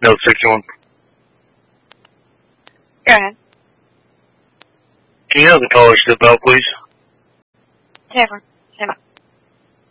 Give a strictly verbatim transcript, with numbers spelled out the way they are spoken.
No, sixty-one. Go ahead. Can you have the caller step out, please? Tavern.